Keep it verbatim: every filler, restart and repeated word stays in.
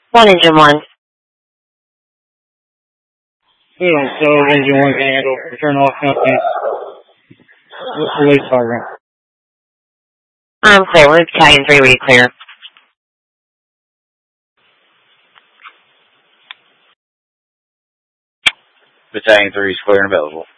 One engine one. We don't sell engine one can handle. Return all companies. Release program. I'm clear. We're Battalion three. Were you clear? Battalion three is clear and available.